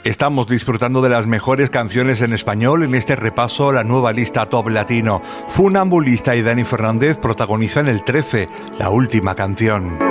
Estamos disfrutando de las mejores canciones en español en este repaso a la nueva lista Top Latino. Funambulista y Dani Fernández protagonizan el 13, la última canción.